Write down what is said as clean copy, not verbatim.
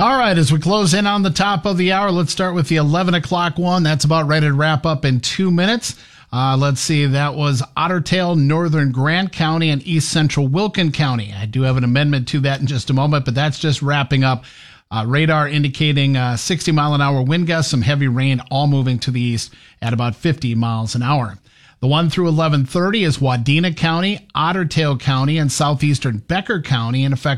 All right, as we close in on the top of the hour, let's start with the 11 o'clock one. That's about ready to wrap up in 2 minutes. Let's see, that was Otter Tail, Northern Grant County, and East Central Wilkin County. I do have an amendment to that in just a moment, but that's just wrapping up. Radar indicating 60-mile-an-hour wind gusts, some heavy rain, all moving to the east at about 50 miles an hour. The 1 through 11:30 is Wadena County, Otter Tail County, and southeastern Becker County. In effect,